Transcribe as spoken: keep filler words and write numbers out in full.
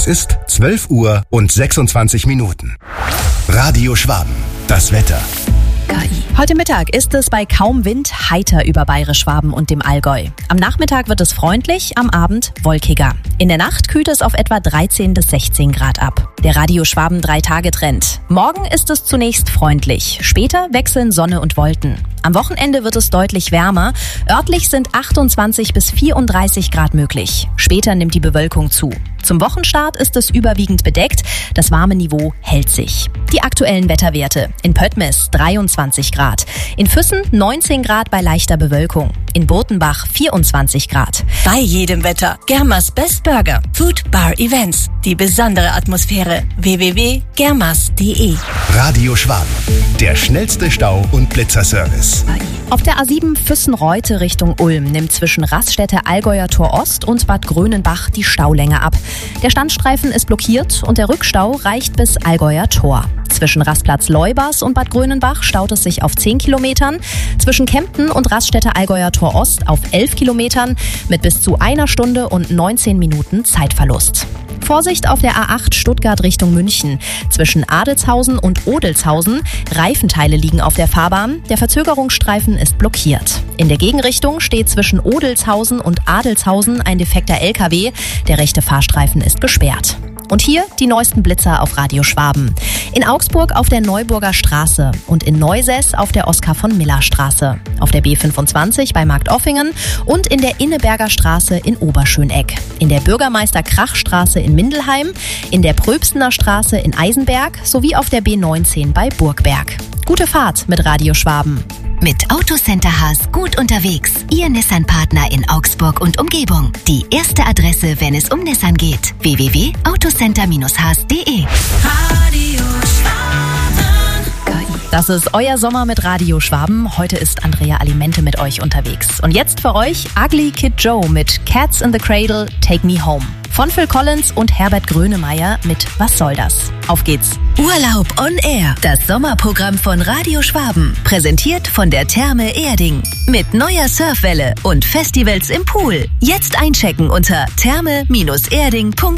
Es ist zwölf Uhr und sechsundzwanzig Minuten. Radio Schwaben, das Wetter. Heute Mittag ist es bei kaum Wind heiter über Bayerisch-Schwaben und dem Allgäu. Am Nachmittag wird es freundlich, am Abend wolkiger. In der Nacht kühlt es auf etwa dreizehn bis sechzehn Grad ab. Der Radio Schwaben drei-Tage-Trend. Morgen ist es zunächst freundlich. Später wechseln Sonne und Wolken. Am Wochenende wird es deutlich wärmer. Örtlich sind achtundzwanzig bis vierunddreißig Grad möglich. Später nimmt die Bewölkung zu. Zum Wochenstart ist es überwiegend bedeckt. Das warme Niveau hält sich. Die aktuellen Wetterwerte. In Pöttmes dreiundzwanzig Grad. In Füssen neunzehn Grad bei leichter Bewölkung. In Burtenbach vierundzwanzig Grad. Bei jedem Wetter Germas Best Burger. Food Bar Events. Die besondere Atmosphäre. w w w punkt germas punkt de. Radio Schwaben. Der schnellste Stau- und Blitzerservice. Auf der A sieben Füssen-Reute Richtung Ulm nimmt zwischen Raststätte Allgäuer Tor Ost und Bad Grönenbach die Staulänge ab. Der Standstreifen ist blockiert und der Rückstau reicht bis Allgäuer Tor. Zwischen Rastplatz Leubers und Bad Grönenbach staut es sich auf zehn Kilometern, zwischen Kempten und Raststätte Allgäuer Tor Ost auf elf Kilometern mit bis zu einer Stunde und neunzehn Minuten Zeitverlust. Vorsicht auf der A acht Stuttgart Richtung München. Zwischen Adelshausen und Odelshausen. Reifenteile liegen auf der Fahrbahn. Der Verzögerungsstreifen ist blockiert. In der Gegenrichtung steht zwischen Odelshausen und Adelshausen ein defekter L K W. Der rechte Fahrstreifen ist gesperrt. Und hier die neuesten Blitzer auf Radio Schwaben. In Augsburg auf der Neuburger Straße und in Neusäß auf der Oskar-von-Miller-Straße. Auf der B fünfundzwanzig bei Marktoffingen und in der Inneberger Straße in Oberschöneck. In der Bürgermeister-Krach-Straße in Mindelheim, in der Pröbstener Straße in Eisenberg sowie auf der B neunzehn bei Burgberg. Gute Fahrt mit Radio Schwaben. Mit Autocenter Haas gut unterwegs. Ihr Nissan-Partner in Augsburg und Umgebung. Die erste Adresse, wenn es um Nissan geht. w w w punkt autocenter Haas punkt de. Radio Schwaben. Das ist euer Sommer mit Radio Schwaben. Heute ist Andrea Alimente mit euch unterwegs. Und jetzt für euch Ugly Kid Joe mit Cats in the Cradle, Take Me Home. Von Phil Collins und Herbert Grönemeyer mit Was soll das? Auf geht's. Urlaub on Air. Das Sommerprogramm von Radio Schwaben. Präsentiert von der Therme Erding. Mit neuer Surfwelle und Festivals im Pool. Jetzt einchecken unter therme Bindestrich erding punkt de.